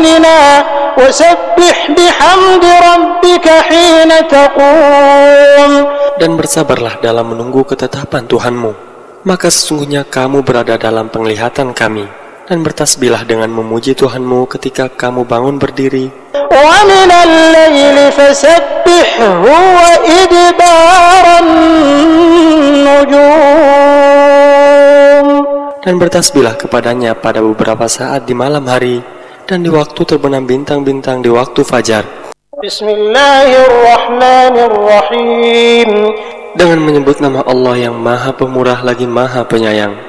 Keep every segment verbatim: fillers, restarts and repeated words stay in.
أعيننا وسبح بحمد ربك حين تقوم. Dan bersabarlah dalam menunggu ketetapan Tuhanmu, maka sesungguhnya kamu berada dalam penglihatan kami. Dan bertasbihlah dengan memuji Tuhanmu ketika kamu bangun berdiri. وَمِنَ اللَّيْلِ فَسَبِّحْهُ وَإِدْبَارَ النُّجُومِ. Dan bertasbihlah kepadanya pada beberapa saat di malam hari dan di waktu terbenam bintang-bintang di waktu fajar. Bismillahirrahmanirrahim. Dengan menyebut nama Allah yang Maha Pemurah lagi Maha Penyayang.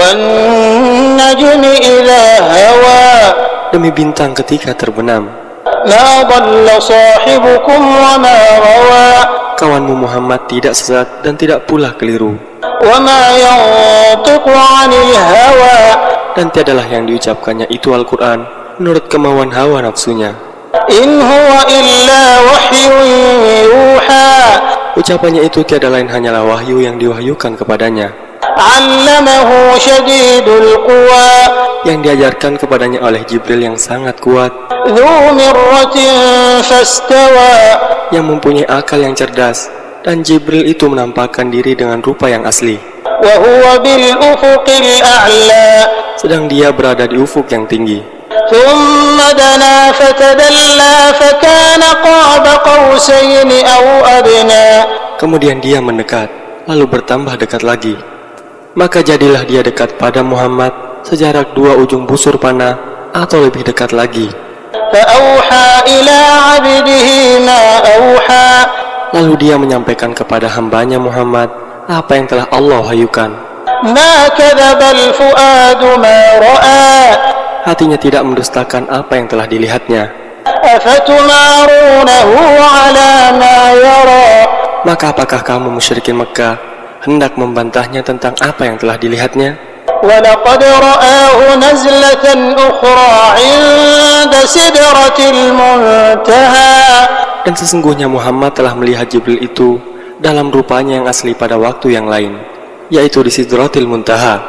وَالنَّجْمِ إِذَا هَوَى. Demi bintang ketika terbenam. مَا ضَلَّ صَاحِبُكُمْ وَمَا غَوَى. Kawanmu Muhammad tidak sesat dan tidak pula keliru. وَمَا يَنطِقُ عَنِ الْهَوَى. Dan tiadalah yang diucapkannya itu Al-Quran menurut kemauan hawa nafsunya. إِنْ هُوَ إِلَّا وَحْيٌ يُوحَى. Ucapannya itu tiada lain hanyalah wahyu yang diwahyukan kepadanya. عَلَّمَهُ شَدِيدُ الْقُوَى. Yang diajarkan kepadanya oleh Jibril yang sangat kuat. ذُو مِرَّةٍ فَاسْتَوَى. Yang mempunyai akal yang cerdas. Dan Jibril itu menampakkan diri dengan rupa yang asli. وَهُوَ بِالْأُفُقِ الْأَعْلَى. Sedang dia berada di ufuk yang tinggi. ثُمَّ دَنَا فَتَدَلَّى فَكَانَ قَابَ قَوْسَيْنِ أَوْ أَدْنَى. Kemudian dia mendekat, lalu bertambah dekat lagi. Maka jadilah dia dekat pada Muhammad sejarak dua ujung busur panah atau lebih dekat lagi. فَأَوْحَى إِلَى عَبْدِهِ مَا أَوْحَى. Lalu dia menyampaikan kepada hambanya Muhammad apa yang telah Allah wahyukan. مَا كَذَبَ الْفُؤَادُ مَا رَأَى. Hatinya tidak mendustakan apa yang telah dilihatnya. أَفَتُمَارُونَهُ عَلَى مَا يَرَى. Maka apakah kamu musyrikin Mekah hendak membantahnya tentang apa yang telah dilihatnya? وَلَقَدْ رَآهُ نَزْلَةً أُخْرَى عِندَ سِدْرَةِ الْمُنْتَهَى. Dan sesungguhnya Muhammad telah melihat Jibril itu dalam rupanya yang asli pada waktu yang lain, yaitu di Sidratil Muntaha.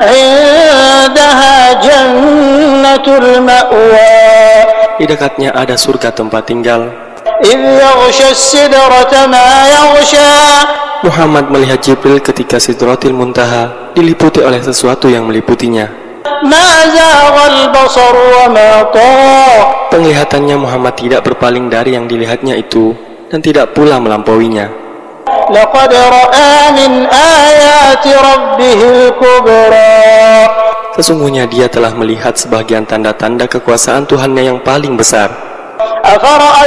عِندَهَا جَنَّةُ الْمَأْوَى. Di dekatnya ada surga tempat tinggal. إِذْ يَغْشَى السِّدْرَةَ مَا يَغْشَى. Muhammad melihat Jibril ketika Sidratil Muntaha diliputi oleh sesuatu yang meliputinya. مَا زَاغَ الْبَصَرُ وَمَا طَغَى. Penglihatannya Muhammad tidak berpaling dari yang dilihatnya itu dan tidak pula melampauinya. لَقَدْ رَأَى مِنْ آيَاتِ رَبِّهِ الْكُبْرَى. Sesungguhnya dia telah melihat sebagian tanda-tanda kekuasaan Tuhannya yang paling besar. أَفَرَأَيْتَ